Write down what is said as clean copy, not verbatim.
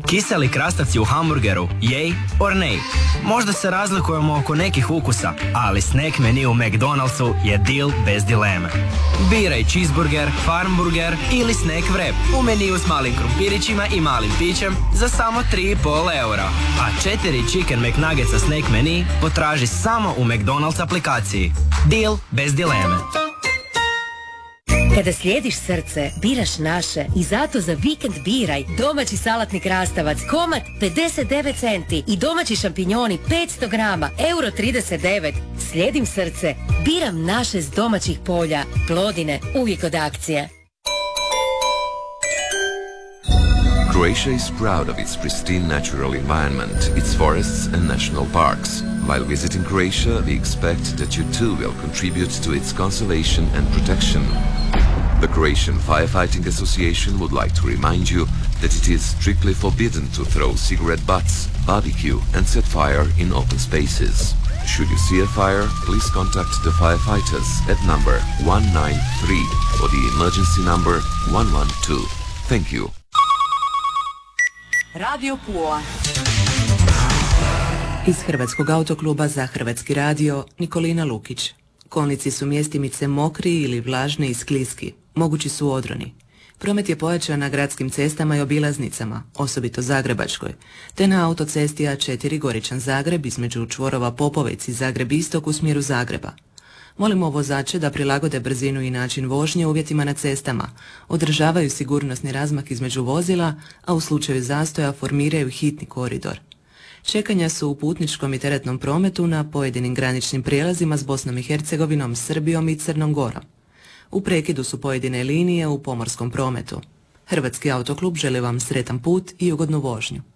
Kiseli krastavci u hamburgeru, yay or nay? Možda se razlikujemo oko nekih ukusa, ali snack menu u McDonald'su je deal bez dileme. Biraj cheeseburger, farmburger ili snack wrap u meniju s malim krumpirićima i malim pićem za samo 3,5 eura. A 4 Chicken McNuggetsa snack menu potraži samo u McDonald's aplikaciji. Deal bez dileme. Kada slijediš srce, biraš naše i zato za vikend biraj domaći salatni krastavac, komad 59 centi i domaći šampinjoni 500 grama, euro 39. Slijedim srce, biram naše s domaćih polja. Plodine, uvijek od akcije. Croatia is proud of its pristine natural environment, its forests and national parks. While visiting Croatia, we expect that you too will contribute to its conservation and protection. The Croatian Firefighting Association would like to remind you that it is strictly forbidden to throw cigarette butts, barbecue and set fire in open spaces. Should you see a fire, please contact the firefighters at number 193 or the emergency number 112. Thank you. Radio Pula. Iz Hrvatskog autokluba za Hrvatski radio, Nikolina Lukić. Kolnici su mjestimice mokri ili vlažni i skliski. Mogući su odroni. Promet je pojačan na gradskim cestama i obilaznicama, osobito Zagrebačkoj, te na autocesti A4 Goričan-Zagreb između čvorova Popovec i Zagreb-Istok u smjeru Zagreba. Molimo vozače da prilagode brzinu i način vožnje uvjetima na cestama, održavaju sigurnosni razmak između vozila, a u slučaju zastoja formiraju hitni koridor. Čekanja su u putničkom i teretnom prometu na pojedinim graničnim prijelazima s Bosnom i Hercegovinom, Srbijom i Crnom Gorom. U prekidu su pojedine linije u pomorskom prometu. Hrvatski autoklub želi vam sretan put i ugodnu vožnju.